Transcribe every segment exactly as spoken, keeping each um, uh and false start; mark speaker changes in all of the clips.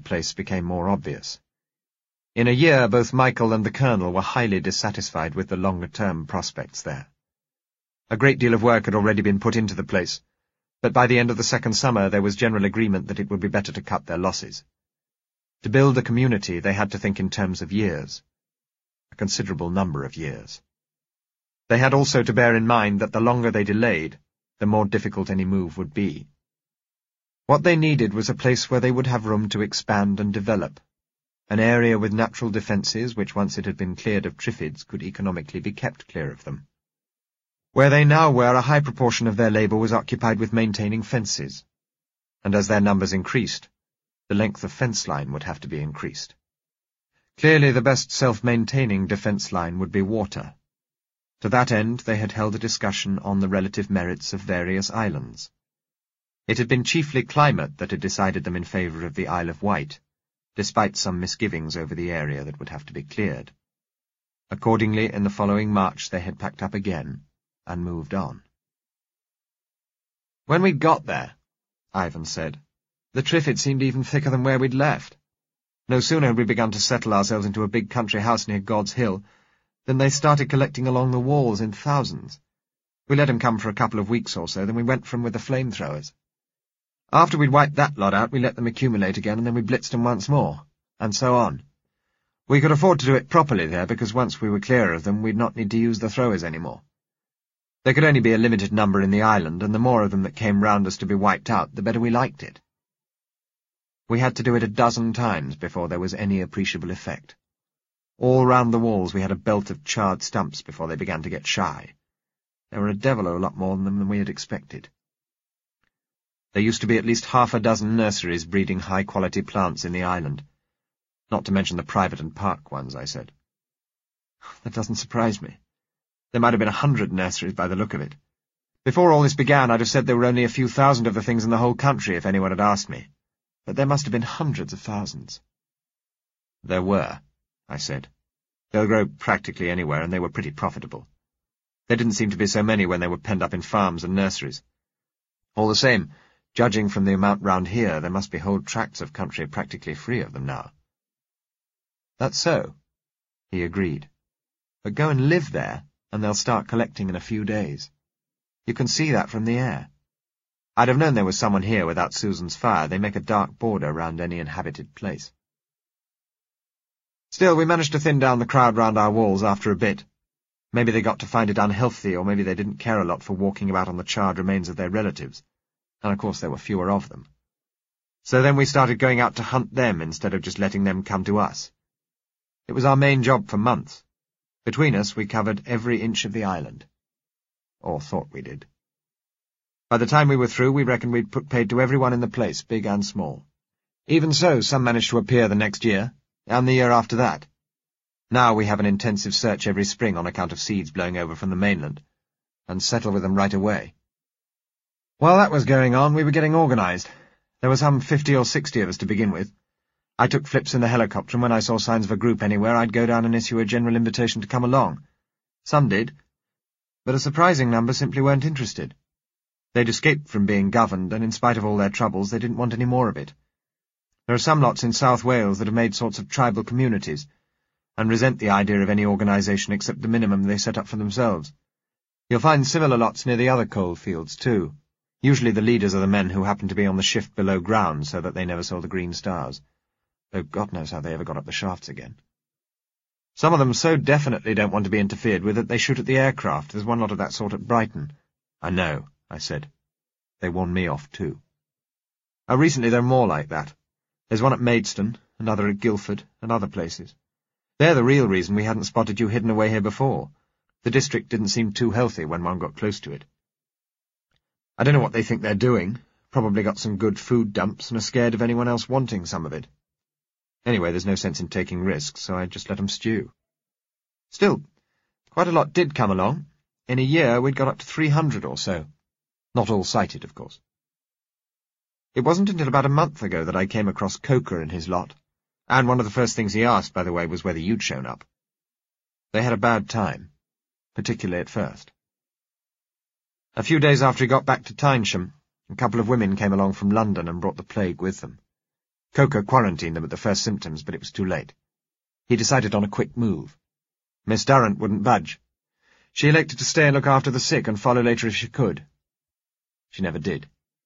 Speaker 1: place became more obvious. In a year, both Michael and the Colonel were highly dissatisfied with the longer-term prospects there. A great deal of work had already been put into the place, but by the end of the second summer there was general agreement that it would be better to cut their losses. To build a community, they had to think in terms of years. A considerable number of years. They had also to bear in mind that the longer they delayed, the more difficult any move would be. What they needed was a place where they would have room to expand and develop, an area with natural defences which, once it had been cleared of Triffids, could economically be kept clear of them. Where they now were, a high proportion of their labour was occupied with maintaining fences, and as their numbers increased, the length of fence line would have to be increased. Clearly the best self-maintaining defence line would be water. To that end they had held a discussion on the relative merits of various islands. It had been chiefly climate that had decided them in favour of the Isle of Wight, despite some misgivings over the area that would have to be cleared. Accordingly, in the following March they had packed up again and moved on. "When we got there," Ivan said, "the Triffids seemed even thicker than where we'd left. No sooner had we begun to settle ourselves into a big country house near God's Hill than they started collecting along the walls in thousands. We let 'em come for a couple of weeks or so, then we went for 'em with the flamethrowers. After we'd wiped that lot out, we let them accumulate again, and then we blitzed 'em once more, and so on. We could afford to do it properly there, because once we were clear of them, we'd not need to use the throwers any more. There could only be a limited number in the island, and the more of them that came round us to be wiped out, the better we liked it. We had to do it a dozen times before there was any appreciable effect. All round the walls we had a belt of charred stumps before they began to get shy. There were a devil of a lot more of them than we had expected. There used to be at least half a dozen nurseries breeding high-quality plants in the island, not to mention the private and park ones," I said. "That doesn't surprise me. There might have been a hundred nurseries by the look of it. Before all this began, I'd have said there were only a few thousand of the things in the whole country if anyone had asked me, but there must have been hundreds of thousands." "There were," I said. "They'll grow practically anywhere, and they were pretty profitable. There didn't seem to be so many when they were penned up in farms and nurseries. All the same, judging from the amount round here, there must be whole tracts of country practically free of them now." "That's so," he agreed. "But go and live there, and they'll start collecting in a few days. You can see that from the air. I'd have known there was someone here without Susan's fire. They make a dark border round any inhabited place." Still, we managed to thin down the crowd round our walls after a bit. Maybe they got to find it unhealthy, or maybe they didn't care a lot for walking about on the charred remains of their relatives, and of course there were fewer of them. So then we started going out to hunt them instead of just letting them come to us. It was our main job for months. Between us we covered every inch of the island. Or thought we did. By the time we were through, we reckoned we'd put paid to everyone in the place, big and small. Even so, some managed to appear the next year, and the year after that. Now we have an intensive search every spring on account of seeds blowing over from the mainland, and settle with them right away. While that was going on, we were getting organised. There were some fifty or sixty of us to begin with. I took flips in the helicopter, and when I saw signs of a group anywhere, I'd go down and issue a general invitation to come along. Some did, but a surprising number simply weren't interested. They'd escaped from being governed, and in spite of all their troubles, they didn't want any more of it. There are some lots in South Wales that have made sorts of tribal communities, and resent the idea of any organisation except the minimum they set up for themselves. You'll find similar lots near the other coal fields, too. Usually the leaders are the men who happen to be on the shift below ground so that they never saw the green stars, though God knows how they ever got up the shafts again. Some of them so definitely don't want to be interfered with that they shoot at the aircraft. There's one lot of that sort at Brighton. I know, I said. They warned me off, too. Oh, recently there are more like that. There's one at Maidstone, another at Guildford, and other places. They're the real reason we hadn't spotted you hidden away here before. The district didn't seem too healthy when one got close to it. I don't know what they think they're doing. Probably got some good food dumps and are scared of anyone else wanting some of it. Anyway, there's no sense in taking risks, so I just let 'em stew. Still, quite a lot did come along. In a year we'd got up to three hundred or so. Not all sighted, of course. It wasn't until about a month ago that I came across Coker and his lot, and one of the first things he asked, by the way, was whether you'd shown up. They had a bad time, particularly at first. A few days after he got back to Tynesham, a couple of women came along from London and brought the plague with them. Coker quarantined them at the first symptoms, but it was too late. He decided on a quick move. Miss Durrant wouldn't budge. She elected to stay and look after the sick and follow later if she could. She never did.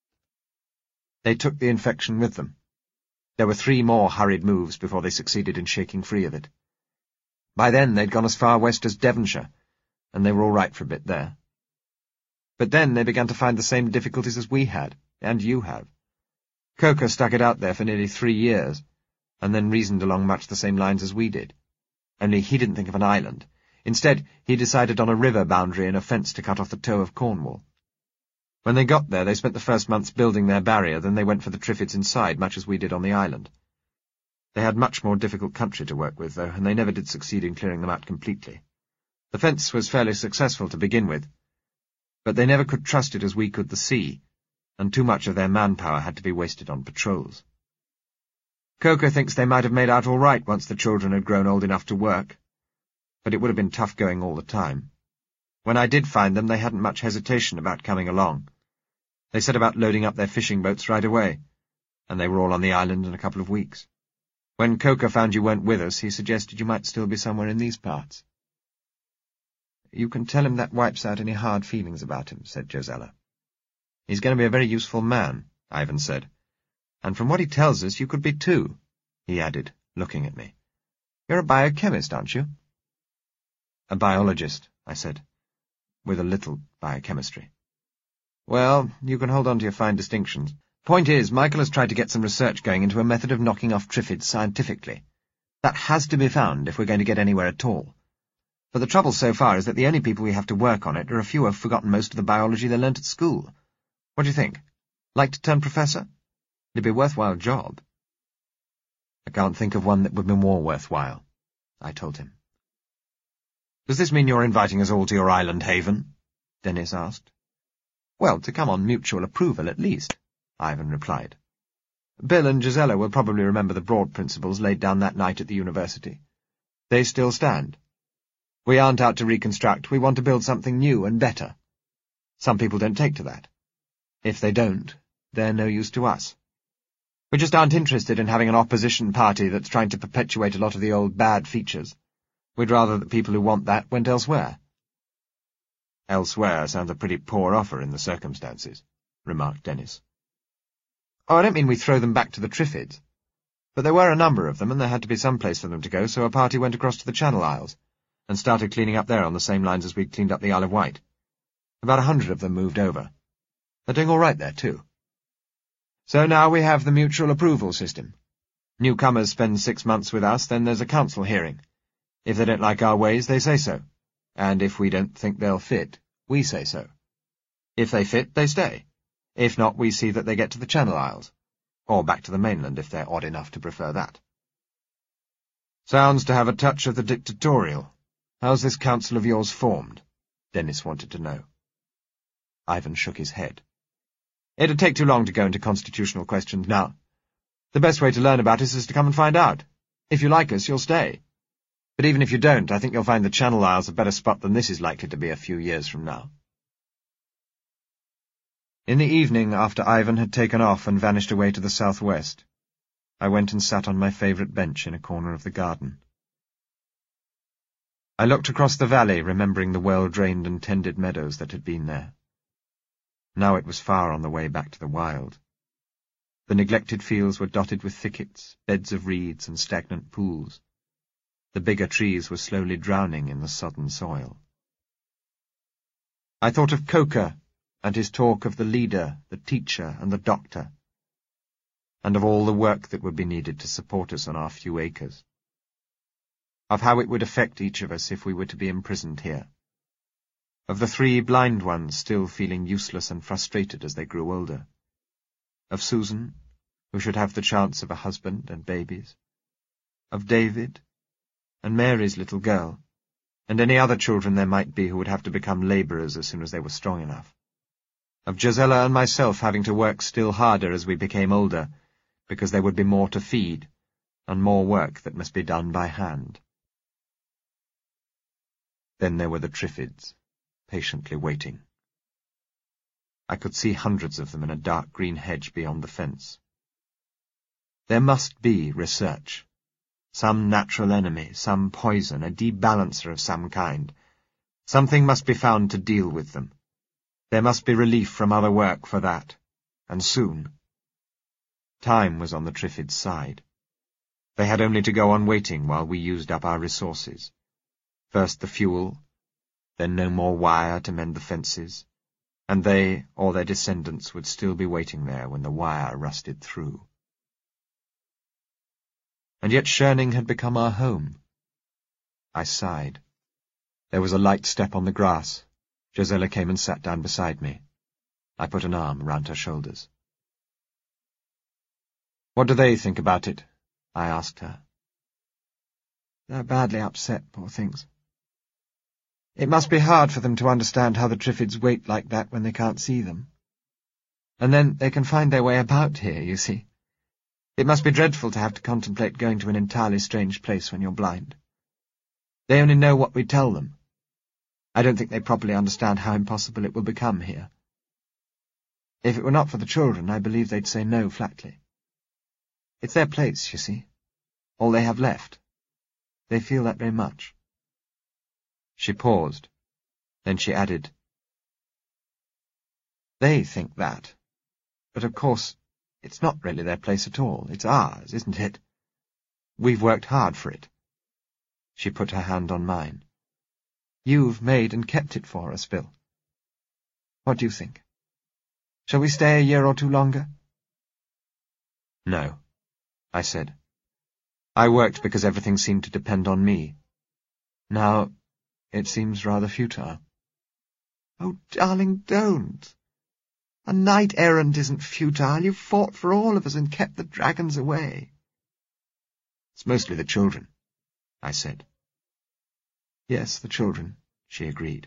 Speaker 1: They took the infection with them. There were three more hurried moves before they succeeded in shaking free of it. By then they'd gone as far west as Devonshire, and they were all right for a bit there. But then they began to find the same difficulties as we had, and you have. Coker stuck it out there for nearly three years, and then reasoned along much the same lines as we did. Only he didn't think of an island. Instead, he decided on a river boundary and a fence to cut off the toe of Cornwall. When they got there, they spent the first months building their barrier, then they went for the Triffids inside, much as we did on the island. They had much more difficult country to work with, though, and they never did succeed in clearing them out completely. The fence was fairly successful to begin with, but they never could trust it as we could the sea, and too much of their manpower had to be wasted on patrols. Coker thinks they might have made out all right once the children had grown old enough to work, but it would have been tough going all the time. When I did find them, they hadn't much hesitation about coming along. They set about loading up their fishing boats right away, and they were all on the island in a couple of weeks. When Coker found you weren't with us, he suggested you might still be somewhere in these parts. You can tell him that wipes out any hard feelings about him, said Josella. He's going to be a very useful man, Ivan said. And from what he tells us, you could be too, he added, looking at me. You're a biochemist, aren't you? A biologist, I said, with a little biochemistry. Well, you can hold on to your fine distinctions. Point is, Michael has tried to get some research going into a method of knocking off Triffids scientifically. That has to be found if we're going to get anywhere at all. But the trouble so far is that the only people we have to work on it are a few who have forgotten most of the biology they learnt at school. What do you think? Like to turn professor? It'd be a worthwhile job. I can't think of one that would be more worthwhile, I told him. Does this mean you're inviting us all to your island haven? Dennis asked. Well, to come on mutual approval at least, Ivan replied. Bill and Gisela will probably remember the broad principles laid down that night at the university. They still stand. We aren't out to reconstruct, we want to build something new and better. Some people don't take to that. If they don't, they're no use to us. We just aren't interested in having an opposition party that's trying to perpetuate a lot of the old bad features. We'd rather that people who want that went elsewhere. Elsewhere sounds a pretty poor offer in the circumstances, remarked Dennis. Oh, I don't mean we throw them back to the Triffids. But there were a number of them, and there had to be some place for them to go, so a party went across to the Channel Isles, and started cleaning up there on the same lines as we'd cleaned up the Isle of Wight. About a hundred of them moved over. They're doing all right there, too. So now we have the mutual approval system. Newcomers spend six months with us, then there's a council hearing. If they don't like our ways, they say so. And if we don't think they'll fit, we say so. If they fit, they stay. If not, we see that they get to the Channel Isles. Or back to the mainland, if they're odd enough to prefer that. Sounds to have a touch of the dictatorial. How's this council of yours formed? Dennis wanted to know. Ivan shook his head. It'd take too long to go into constitutional questions now. The best way to learn about us is to come and find out. If you like us, you'll stay. But even if you don't, I think you'll find the Channel Isles a better spot than this is likely to be a few years from now. In the evening, after Ivan had taken off and vanished away to the southwest, I went and sat on my favourite bench in a corner of the garden. I looked across the valley, remembering the well-drained and tended meadows that had been there. Now it was far on the way back to the wild. The neglected fields were dotted with thickets, beds of reeds, and stagnant pools. The bigger trees were slowly drowning in the sodden soil. I thought of Coker, and his talk of the leader, the teacher, and the doctor, and of all the work that would be needed to support us on our few acres, of how it would affect each of us if we were to be imprisoned here, of the three blind ones still feeling useless and frustrated as they grew older, of Susan, who should have the chance of a husband and babies, of David, and Mary's little girl, and any other children there might be who would have to become labourers as soon as they were strong enough, of Gisela and myself having to work still harder as we became older, because there would be more to feed, and more work that must be done by hand. Then there were the Triffids, patiently waiting. I could see hundreds of them in a dark green hedge beyond the fence. There must be research. Some natural enemy, some poison, a debalancer of some kind. Something must be found to deal with them. There must be relief from other work for that, and soon. Time was on the Triffids' side. They had only to go on waiting while we used up our resources. First the fuel, then no more wire to mend the fences, and they or their descendants would still be waiting there when the wire rusted through. And yet Shirning had become our home. I sighed. There was a light step on the grass. Josella came and sat down beside me. I put an arm round her shoulders. "What do they think about it?" I asked her. "They're badly upset, poor things. It must be hard for them to understand how the Triffids wait like that when they can't see them. And then they can find their way about here, you see. It must be dreadful to have to contemplate going to an entirely strange place when you're blind. They only know what we tell them. I don't think they properly understand how impossible it will become here. If it were not for the children, I believe they'd say no flatly. It's their place, you see. All they have left. They feel that very much." She paused. Then she added, "They think that. But of course, it's not really their place at all. It's ours, isn't it? We've worked hard for it." She put her hand on mine. "You've made and kept it for us, Bill. What do you think? Shall we stay a year or two longer?" "No," I said. "I worked because everything seemed to depend on me. Now, it seems rather futile." "Oh, darling, don't. A knight-errant isn't futile. You fought for all of us and kept the dragons away." "It's mostly the children," I said. "Yes, the children," she agreed.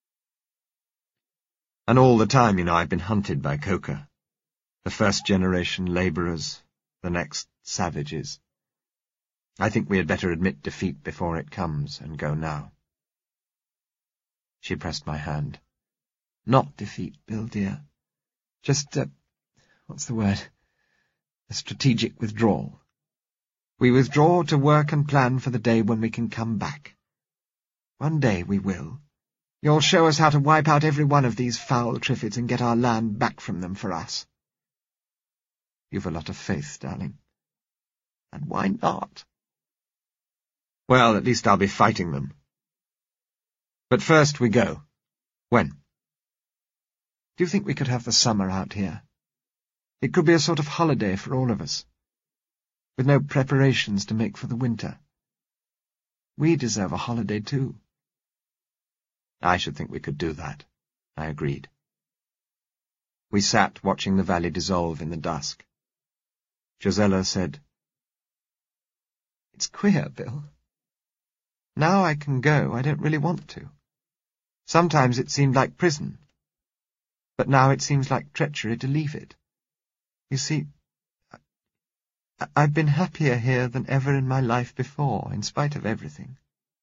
Speaker 1: "And all the time, you know, I've been hunted by Coker. The first-generation labourers, the next savages. I think we had better admit defeat before it comes, and go now." She pressed my hand. "Not defeat, Bill, dear. Just, uh, what's the word? A strategic withdrawal. We withdraw to work and plan for the day when we can come back. One day we will. You'll show us how to wipe out every one of these foul Triffids and get our land back from them for us." "You've a lot of faith, darling." "And why not?" "Well, at least I'll be fighting them. But first we go. When?" "Do you think we could have the summer out here? It could be a sort of holiday for all of us, with no preparations to make for the winter. We deserve a holiday, too." "I should think we could do that," I agreed. We sat watching the valley dissolve in the dusk. Josella said, "It's queer, Bill. Now I can go, I don't really want to. Sometimes it seemed like prison, but now it seems like treachery to leave it. You see, I I've been happier here than ever in my life before, in spite of everything."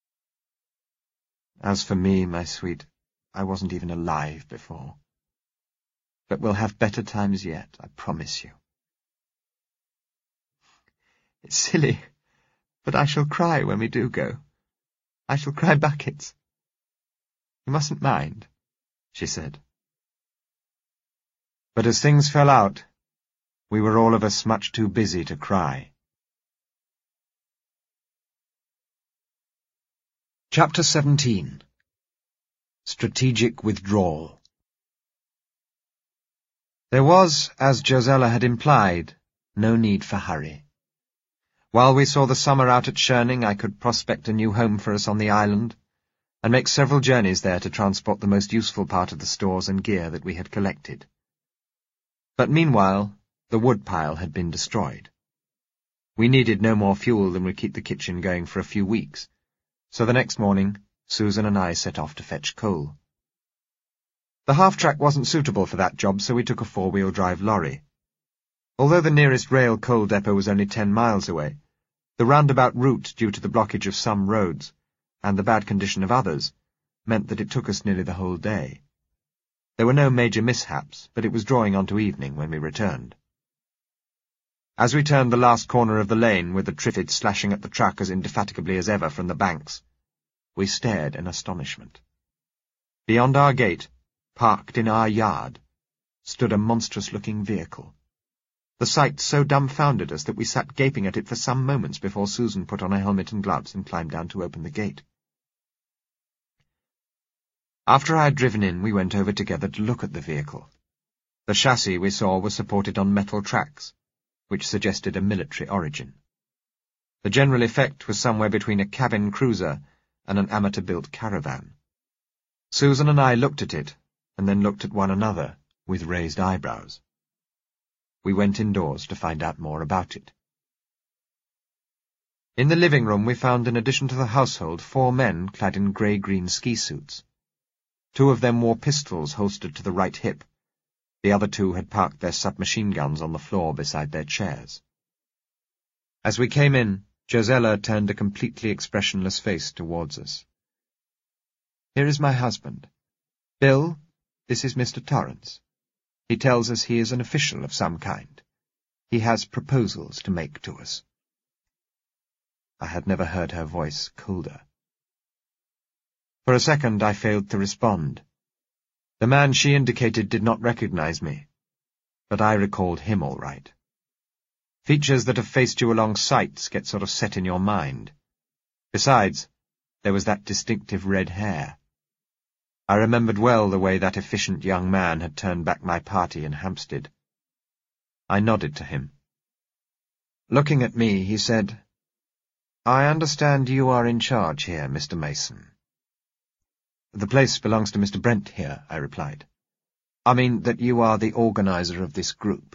Speaker 1: "As for me, my sweet, I wasn't even alive before. But we'll have better times yet, I promise you." "It's silly, but I shall cry when we do go. I shall cry buckets. You mustn't mind," she said. But as things fell out, we were all of us much too busy to cry. Chapter seventeen. Strategic Withdrawal. There was, as Josella had implied, no need for hurry. While we saw the summer out at Shirning, I could prospect a new home for us on the island, and make several journeys there to transport the most useful part of the stores and gear that we had collected. But meanwhile, the woodpile had been destroyed. We needed no more fuel than would keep the kitchen going for a few weeks, so the next morning Susan and I set off to fetch coal. The half-track wasn't suitable for that job, so we took a four-wheel drive lorry. Although the nearest rail coal depot was only ten miles away, the roundabout route due to the blockage of some roads, and the bad condition of others, meant that it took us nearly the whole day. There were no major mishaps, but it was drawing on to evening when we returned. As we turned the last corner of the lane, with the Trifid slashing at the truck as indefatigably as ever from the banks, we stared in astonishment. Beyond our gate, parked in our yard, stood a monstrous-looking vehicle. The sight so dumbfounded us that we sat gaping at it for some moments before Susan put on a helmet and gloves and climbed down to open the gate. After I had driven in, we went over together to look at the vehicle. The chassis we saw was supported on metal tracks, which suggested a military origin. The general effect was somewhere between a cabin cruiser and an amateur-built caravan. Susan and I looked at it, and then looked at one another, with raised eyebrows. We went indoors to find out more about it. In the living room we found, in addition to the household, four men clad in grey-green ski suits. Two of them wore pistols holstered to the right hip. The other two had parked their submachine guns on the floor beside their chairs. As we came in, Josella turned a completely expressionless face towards us. "Here is my husband. Bill, this is Mister Torrance. He tells us he is an official of some kind. He has proposals to make to us." I had never heard her voice colder. For a second I failed to respond. The man she indicated did not recognize me, but I recalled him all right. Features that have faced you along sights get sort of set in your mind. Besides, there was that distinctive red hair. I remembered well the way that efficient young man had turned back my party in Hampstead. I nodded to him. Looking at me, he said, "I understand you are in charge here, Mister Mason." "The place belongs to Mister Brent here," I replied. "I mean that you are the organizer of this group."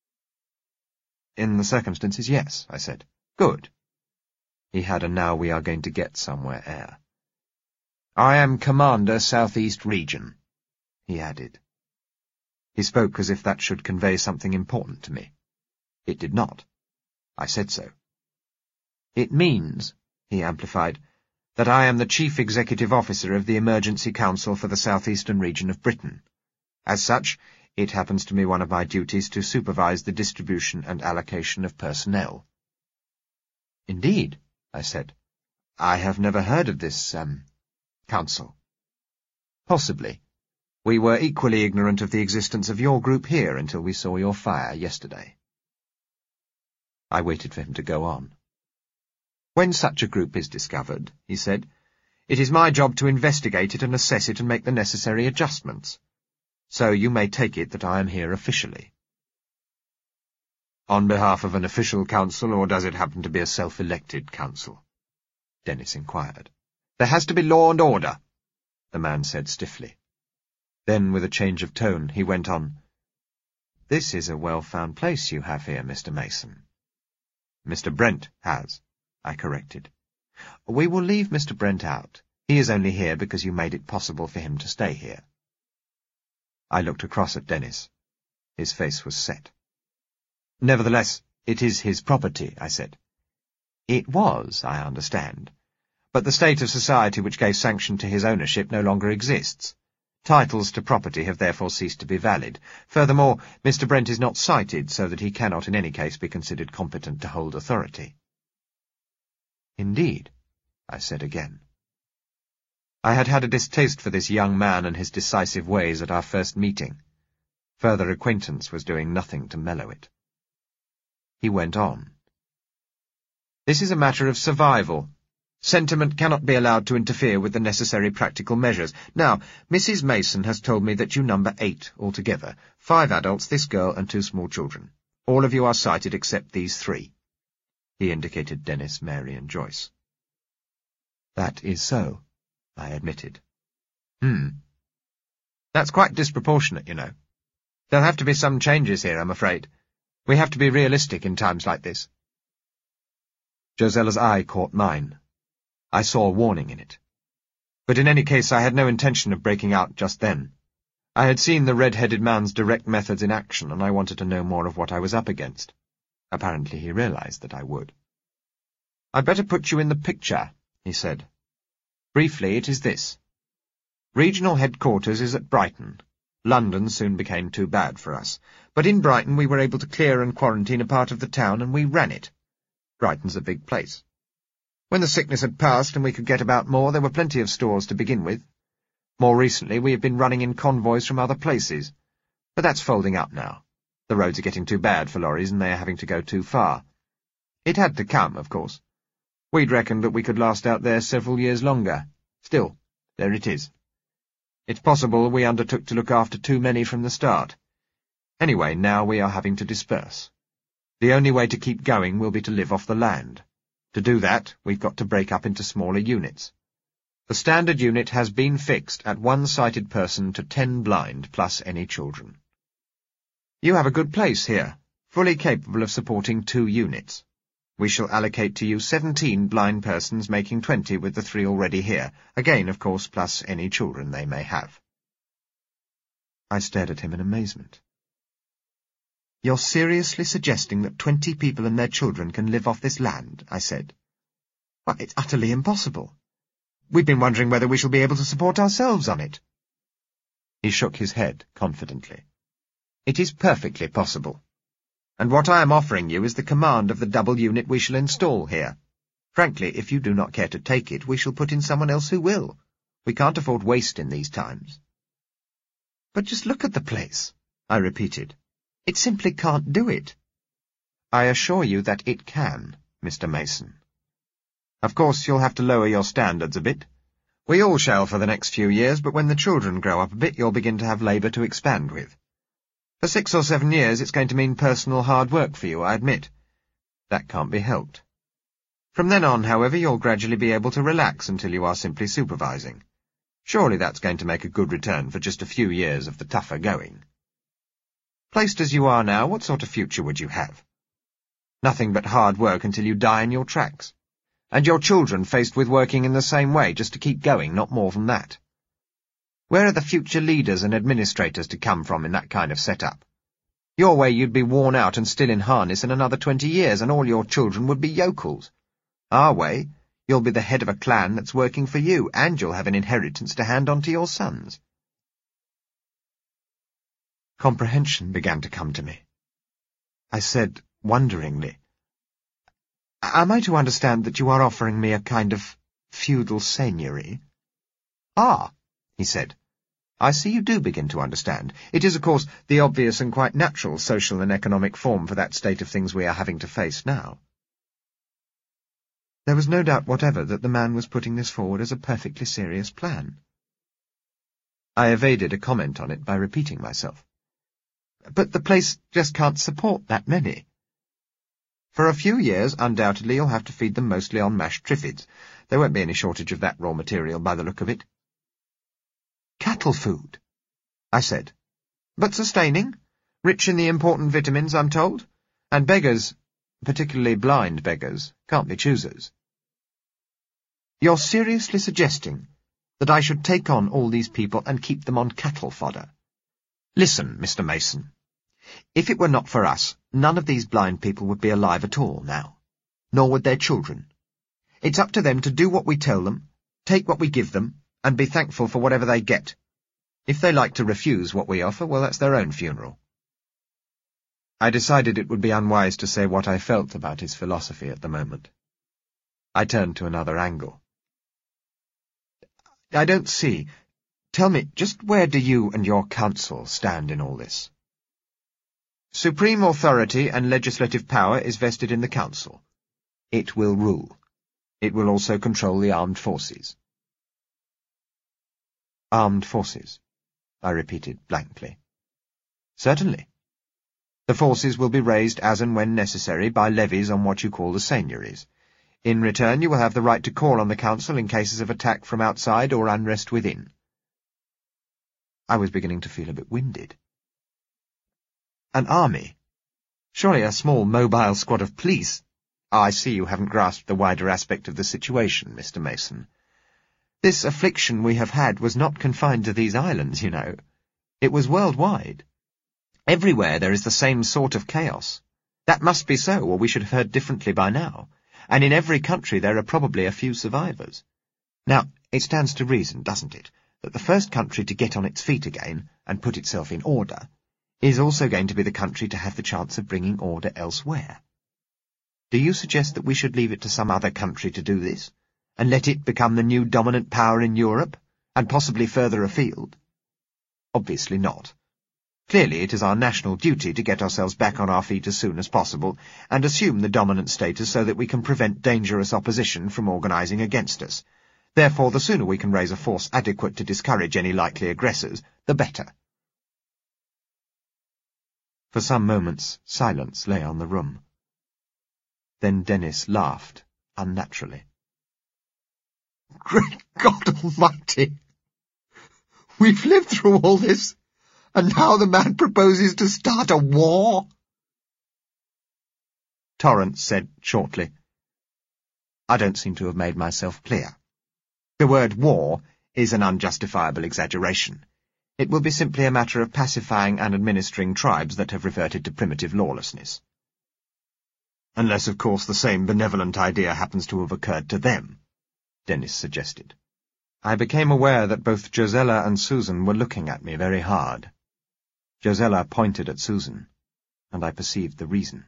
Speaker 1: "In the circumstances, yes," I said. "Good." He had a now we are going to get somewhere air. "I am Commander Southeast Region," he added. He spoke as if that should convey something important to me. It did not. I said so. "It means," he amplified, "that I am the Chief Executive Officer of the Emergency Council for the Southeastern Region of Britain. As such, it happens to be one of my duties to supervise the distribution and allocation of personnel." "Indeed," I said. "I have never heard of this, um, council." "Possibly. We were equally ignorant of the existence of your group here until we saw your fire yesterday." I waited for him to go on. "When such a group is discovered," he said, "it is my job to investigate it and assess it and make the necessary adjustments. So you may take it that I am here officially." "On behalf of an official council, or does it happen to be a self-elected council?" Dennis inquired. "There has to be law and order," the man said stiffly. Then, with a change of tone, he went on, "This is a well-found place you have here, Mister Mason." "Mister Brent has," I corrected. "We will leave Mister Brent out. He is only here because you made it possible for him to stay here." I looked across at Dennis. His face was set. "Nevertheless, it is his property," I said. "It was, I understand. But the state of society which gave sanction to his ownership no longer exists. Titles to property have therefore ceased to be valid. Furthermore, Mister Brent is not cited, so that he cannot in any case be considered competent to hold authority." "Indeed," I said again. I had had a distaste for this young man and his decisive ways at our first meeting. Further acquaintance was doing nothing to mellow it. He went on. "This is a matter of survival. Sentiment cannot be allowed to interfere with the necessary practical measures. Now, Missus Mason has told me that you number eight altogether, five adults, this girl, and two small children. All of you are sighted except these three." He indicated Dennis, Mary, and Joyce. "That is so," I admitted. Hmm. "That's quite disproportionate, you know. There'll have to be some changes here, I'm afraid. We have to be realistic in times like this." Josella's eye caught mine. I saw warning in it. But in any case, I had no intention of breaking out just then. I had seen the red-headed man's direct methods in action, and I wanted to know more of what I was up against. Apparently he realized that I would. "I'd better put you in the picture," he said. "Briefly, it is this. Regional headquarters is at Brighton. London soon became too bad for us, but in Brighton we were able to clear and quarantine a part of the town, and we ran it. Brighton's a big place. When the sickness had passed and we could get about more, there were plenty of stores to begin with. More recently we have been running in convoys from other places, but that's folding up now. The roads are getting too bad for lorries, and they are having to go too far. It had to come, of course. We'd reckoned that we could last out there several years longer. Still, there it is. It's possible we undertook to look after too many from the start. Anyway, now we are having to disperse. The only way to keep going will be to live off the land. To do that, we've got to break up into smaller units. The standard unit has been fixed at one sighted person to ten blind, plus any children. You have a good place here, fully capable of supporting two units. We shall allocate to you seventeen blind persons, making twenty with the three already here, again, of course, plus any children they may have. I stared at him in amazement. You're seriously suggesting that twenty people and their children can live off this land? I said. Why, it's utterly impossible. We've been wondering whether we shall be able to support ourselves on it. He shook his head confidently. It is perfectly possible. And what I am offering you is the command of the double unit we shall install here. Frankly, if you do not care to take it, we shall put in someone else who will. We can't afford waste in these times. But just look at the place, I repeated. It simply can't do it. I assure you that it can, Mister Mason. Of course, you'll have to lower your standards a bit. We all shall for the next few years, but when the children grow up a bit, you'll begin to have labour to expand with. For six or seven years, it's going to mean personal hard work for you, I admit. That can't be helped. From then on, however, you'll gradually be able to relax until you are simply supervising. Surely that's going to make a good return for just a few years of the tougher going. Placed as you are now, what sort of future would you have? Nothing but hard work until you die in your tracks. And your children faced with working in the same way, just to keep going, not more than that. Where are the future leaders and administrators to come from in that kind of setup? Your way you'd be worn out and still in harness in another twenty years, and all your children would be yokels. Our way, you'll be the head of a clan that's working for you, and you'll have an inheritance to hand on to your sons. Comprehension began to come to me. I said, wonderingly, Am I to understand that you are offering me a kind of feudal seigneury? Ah, he said. I see you do begin to understand. It is, of course, the obvious and quite natural social and economic form for that state of things we are having to face now. There was no doubt whatever that the man was putting this forward as a perfectly serious plan. I evaded a comment on it by repeating myself. But the place just can't support that many. For a few years, undoubtedly, you'll have to feed them mostly on mashed triffids. There won't be any shortage of that raw material by the look of it. Cattle food, I said. But sustaining, rich in the important vitamins, I'm told, and beggars, particularly blind beggars, can't be choosers. You're seriously suggesting that I should take on all these people and keep them on cattle fodder? Listen, Mister Mason. If it were not for us, none of these blind people would be alive at all now, nor would their children. It's up to them to do what we tell them, take what we give them, and be thankful for whatever they get. If they like to refuse what we offer, well, that's their own funeral. I decided it would be unwise to say what I felt about his philosophy at the moment. I turned to another angle. I don't see. Tell me, just where do you and your council stand in all this? Supreme authority and legislative power is vested in the council. It will rule. It will also control the armed forces. Armed forces, I repeated blankly. Certainly. The forces will be raised as and when necessary by levies on what you call the seigneuries. In return, you will have the right to call on the council in cases of attack from outside or unrest within. I was beginning to feel a bit winded. An army? Surely a small mobile squad of police? I see you haven't grasped the wider aspect of the situation, Mister Mason. This affliction we have had was not confined to these islands, you know. It was worldwide. Everywhere there is the same sort of chaos. That must be so, or we should have heard differently by now. And in every country there are probably a few survivors. Now, it stands to reason, doesn't it, that the first country to get on its feet again and put itself in order is also going to be the country to have the chance of bringing order elsewhere. Do you suggest that we should leave it to some other country to do this, and let it become the new dominant power in Europe, and possibly further afield? Obviously not. Clearly it is our national duty to get ourselves back on our feet as soon as possible, and assume the dominant status so that we can prevent dangerous opposition from organising against us. Therefore, the sooner we can raise a force adequate to discourage any likely aggressors, the better. For some moments, silence lay on the room. Then Dennis laughed, unnaturally. "Great God Almighty! We've lived through all this, and now the man proposes to start a war?" Torrance said shortly, "I don't seem to have made myself clear. The word war is an unjustifiable exaggeration. It will be simply a matter of pacifying and administering tribes that have reverted to primitive lawlessness. Unless, of course, the same benevolent idea happens to have occurred to them," Dennis suggested. I became aware that both Josella and Susan were looking at me very hard. Josella pointed at Susan, and I perceived the reason.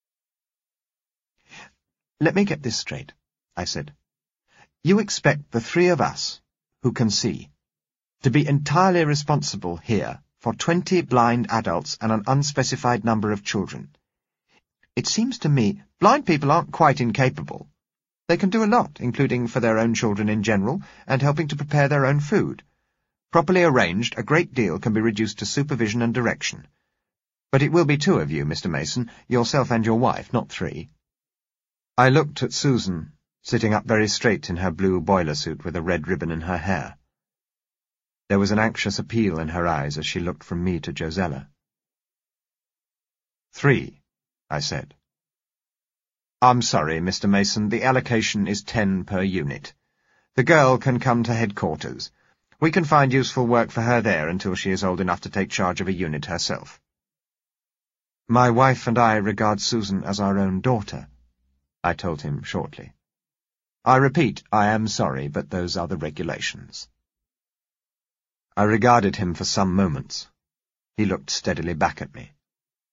Speaker 1: "Let me get this straight," I said. "You expect the three of us, who can see, to be entirely responsible here for twenty blind adults and an unspecified number of children. It seems to me blind people aren't quite incapable. They can do a lot, including for their own children in general, and helping to prepare their own food. Properly arranged, a great deal can be reduced to supervision and direction. But it will be two of you, Mister Mason, yourself and your wife, not three." I looked at Susan, sitting up very straight in her blue boiler suit with a red ribbon in her hair. There was an anxious appeal in her eyes as she looked from me to Josella. "Three," I said. "I'm sorry, Mister Mason, the allocation is ten per unit. The girl can come to headquarters. We can find useful work for her there until she is old enough to take charge of a unit herself." "My wife and I regard Susan as our own daughter," I told him shortly. "I repeat, I am sorry, but those are the regulations." I regarded him for some moments. He looked steadily back at me.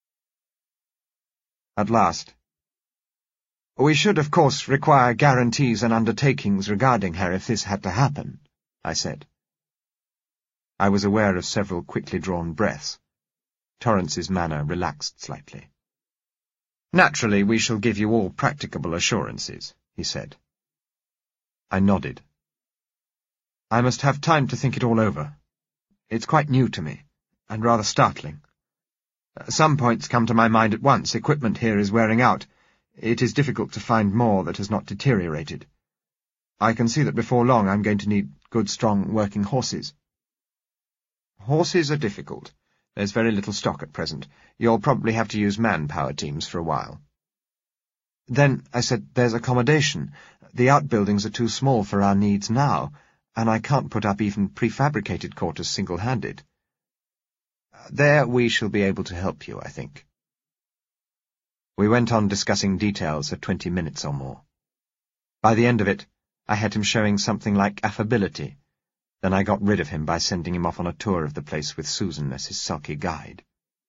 Speaker 1: At last, "We should, of course, require guarantees and undertakings regarding her if this had to happen," I said. I was aware of several quickly drawn breaths. Torrance's manner relaxed slightly. "Naturally, we shall give you all practicable assurances," he said. I nodded. "I must have time to think it all over. It's quite new to me, and rather startling. Some points come to my mind at once. Equipment here is wearing out. It is difficult to find more that has not deteriorated. I can see that before long I'm going to need good, strong, working horses." "Horses are difficult. There's very little stock at present. You'll probably have to use manpower teams for a while." "Then," I said, "there's accommodation. The outbuildings are too small for our needs now, and I can't put up even prefabricated quarters single-handed." "There we shall be able to help you, I think." We went on discussing details for twenty minutes or more. By the end of it, I had him showing something like affability. Then I got rid of him by sending him off on a tour of the place with Susan as his sulky guide.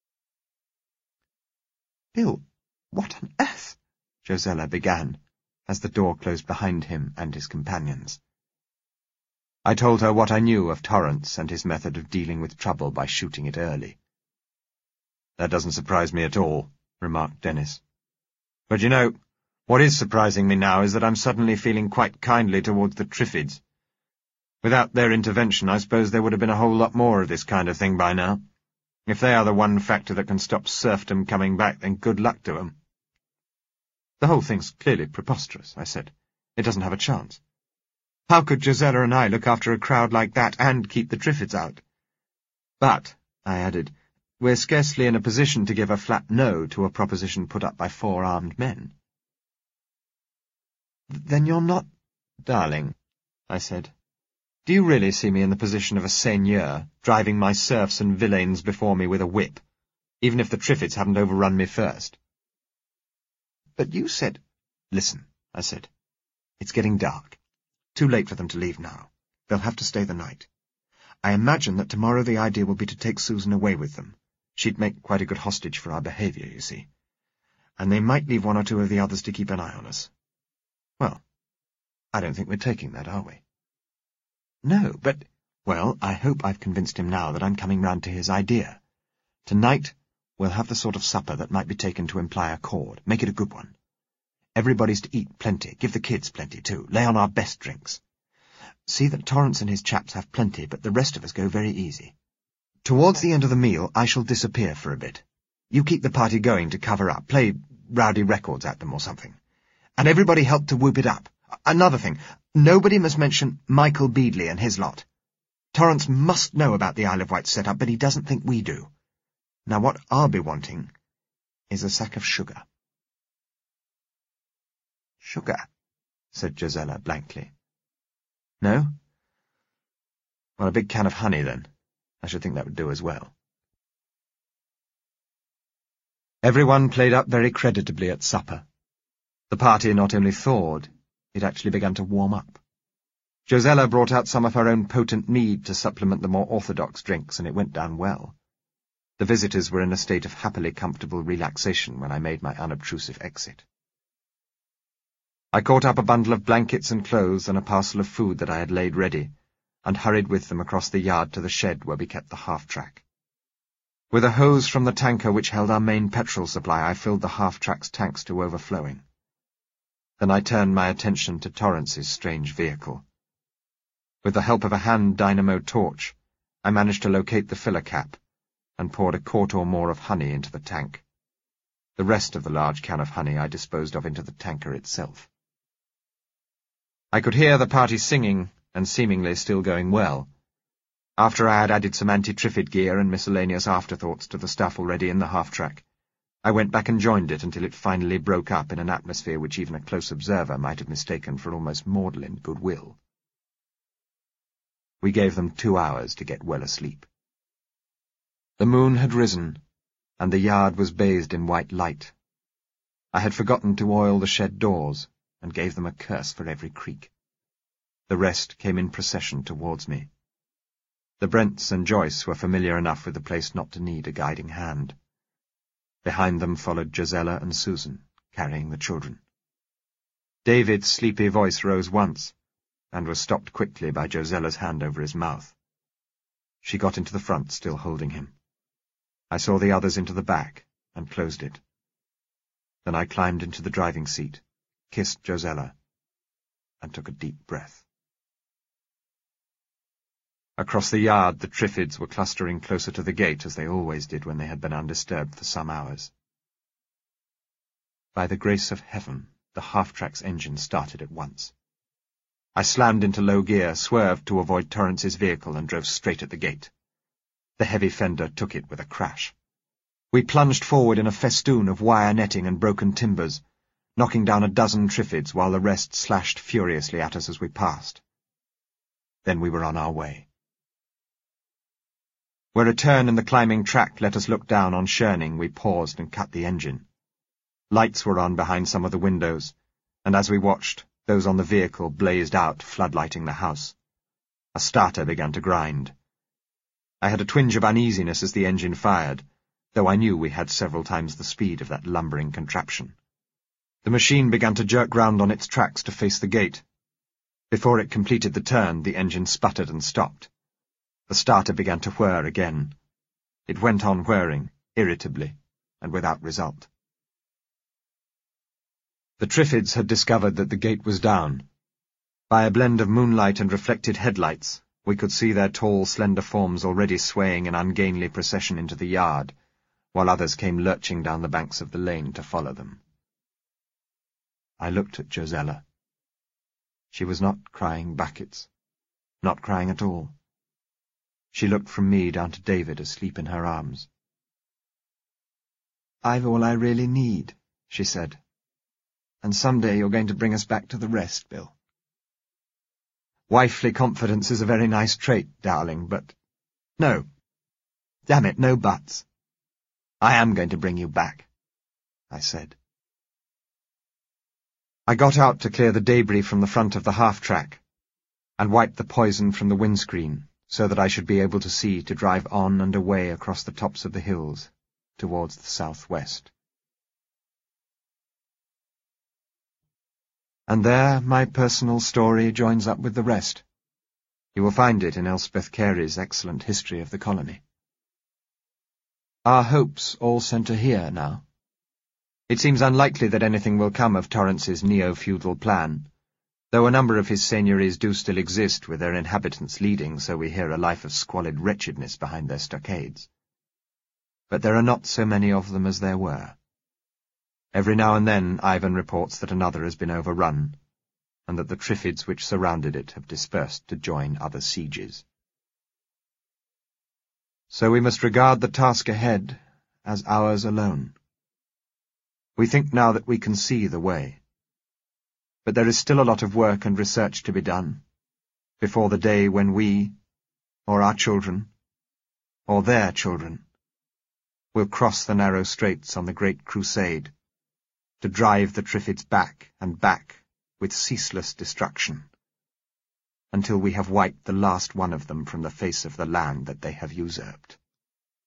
Speaker 1: "Bill, what on earth?" Josella began, as the door closed behind him and his companions. I told her what I knew of Torrance and his method of dealing with trouble by shooting it early. "That doesn't surprise me at all," remarked Dennis. "But you know, what is surprising me now is that I'm suddenly feeling quite kindly towards the Triffids. Without their intervention, I suppose there would have been a whole lot more of this kind of thing by now. If they are the one factor that can stop serfdom coming back, then good luck to them." "The whole thing's clearly preposterous," I said. "It doesn't have a chance. How could Josella and I look after a crowd like that and keep the Triffids out? But," I added, "we're scarcely in a position to give a flat no to a proposition put up by four armed men." "Then you're not—" "Darling," I said, "do you really see me in the position of a seigneur, driving my serfs and villeins before me with a whip, even if the Triffids haven't overrun me first?" "But you said—" "Listen," I said. "It's getting dark. Too late for them to leave now. They'll have to stay the night. I imagine that tomorrow the idea will be to take Susan away with them. She'd make quite a good hostage for our behaviour, you see. And they might leave one or two of the others to keep an eye on us. Well, I don't think we're taking that, are we? No, but, well, I hope I've convinced him now that I'm coming round to his idea. Tonight, we'll have the sort of supper that might be taken to imply accord. Make it a good one. Everybody's to eat plenty. Give the kids plenty, too. Lay on our best drinks. See that Torrance and his chaps have plenty, but the rest of us go very easy. Towards the end of the meal, I shall disappear for a bit. You keep the party going to cover up. Play rowdy records at them or something. And everybody help to whoop it up. Another thing, nobody must mention Michael Beadley and his lot. Torrance must know about the Isle of Wight set-up, but he doesn't think we do. Now what I'll be wanting is a sack of sugar. Sugar, said Josella blankly. No? Well, a big can of honey, then. I should think that would do as well. Everyone played up very creditably at supper. The party not only thawed, it actually began to warm up. Josella brought out some of her own potent mead to supplement the more orthodox drinks, and it went down well. The visitors were in a state of happily comfortable relaxation when I made my unobtrusive exit. I caught up a bundle of blankets and clothes and a parcel of food that I had laid ready, and hurried with them across the yard to the shed where we kept the half-track. With a hose from the tanker which held our main petrol supply, I filled the half-track's tanks to overflowing. Then I turned my attention to Torrance's strange vehicle. With the help of a hand dynamo torch, I managed to locate the filler cap, and poured a quart or more of honey into the tank. The rest of the large can of honey I disposed of into the tanker itself. I could hear the party singing, and seemingly still going well. After I had added some anti-Triffid gear and miscellaneous afterthoughts to the stuff already in the half-track, I went back and joined it until it finally broke up in an atmosphere which even a close observer might have mistaken for almost maudlin goodwill. We gave them two hours to get well asleep. The moon had risen, and the yard was bathed in white light. I had forgotten to oil the shed doors, and gave them a curse for every creak. The rest came in procession towards me. The Brents and Joyce were familiar enough with the place not to need a guiding hand. Behind them followed Josella and Susan, carrying the children. David's sleepy voice rose once, and was stopped quickly by Josella's hand over his mouth. She got into the front, still holding him. I saw the others into the back, and closed it. Then I climbed into the driving seat, kissed Josella, and took a deep breath. Across the yard the Triffids were clustering closer to the gate, as they always did when they had been undisturbed for some hours. By the grace of heaven, the half-track's engine started at once. I slammed into low gear, swerved to avoid Torrance's vehicle, and drove straight at the gate. The heavy fender took it with a crash. We plunged forward in a festoon of wire netting and broken timbers, knocking down a dozen Triffids while the rest slashed furiously at us as we passed. Then we were on our way. Where a turn in the climbing track let us look down on Shirning, we paused and cut the engine. Lights were on behind some of the windows, and as we watched, those on the vehicle blazed out, floodlighting the house. A starter began to grind. I had a twinge of uneasiness as the engine fired, though I knew we had several times the speed of that lumbering contraption. The machine began to jerk round on its tracks to face the gate. Before it completed the turn, the engine sputtered and stopped. The starter began to whir again. It went on whirring, irritably, and without result. The Triffids had discovered that the gate was down. By a blend of moonlight and reflected headlights, we could see their tall, slender forms already swaying in ungainly procession into the yard, while others came lurching down the banks of the lane to follow them. I looked at Josella. She was not crying buckets, not crying at all. She looked from me down to David asleep in her arms. "I've all I really need," she said. "And someday you're going to bring us back to the rest, Bill." Wifely confidence is a very nice trait, darling, but... No. Damn it, no buts. I am going to bring you back, I said. I got out to clear the debris from the front of the half-track, and wiped the poison from the windscreen, so that I should be able to see to drive on and away across the tops of the hills towards the southwest. And there my personal story joins up with the rest. You will find it in Elspeth Carey's excellent history of the colony. Our hopes all centre here now. It seems unlikely that anything will come of Torrance's neo-feudal plan, though a number of his seigneuries do still exist with their inhabitants leading, so we hear, a life of squalid wretchedness behind their stockades. But there are not so many of them as there were. Every now and then Ivan reports that another has been overrun, and that the Triffids which surrounded it have dispersed to join other sieges. So we must regard the task ahead as ours alone. We think now that we can see the way. But there is still a lot of work and research to be done, before the day when we, or our children, or their children, will cross the narrow straits on the great crusade, to drive the Triffids back and back with ceaseless destruction, until we have wiped the last one of them from the face of the land that they have usurped.